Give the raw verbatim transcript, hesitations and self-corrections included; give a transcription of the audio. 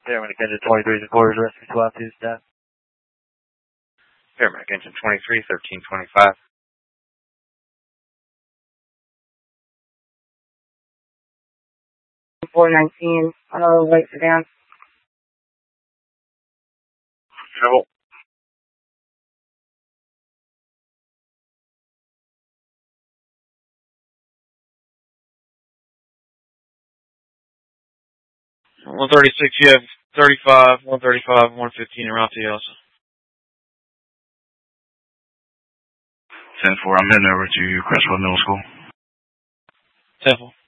Paramedic Engine twenty-three and quarters, rescue SWAT two staff. Paramedic Engine twenty-three, thirteen twenty-five. four nineteen, on a white sedan. Travel. one thirty-six, you have thirty-five, one thirty-five, one fifteen around to you also. ten four, I'm heading over to Crestwood Middle School. ten four.